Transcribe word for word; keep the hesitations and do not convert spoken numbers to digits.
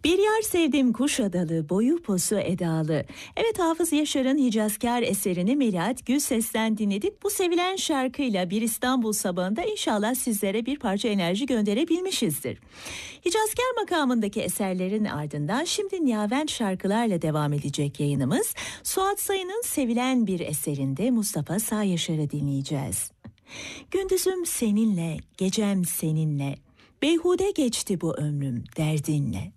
Bir yar sevdim Kuşadalı, boyu posu edalı. Evet, Hafız Yaşar'ın Hicazkar eserini Melahat Gülses'ten dinledik. Bu sevilen şarkıyla bir İstanbul sabahında inşallah sizlere bir parça enerji gönderebilmişizdir. Hicazkar makamındaki eserlerin ardından şimdi Niyavent şarkılarla devam edecek yayınımız. Suat Sayın'ın sevilen bir eserinde Mustafa Sağ Yaşar'ı dinleyeceğiz. Gündüzüm seninle, gecem seninle, beyhude geçti bu ömrüm derdinle.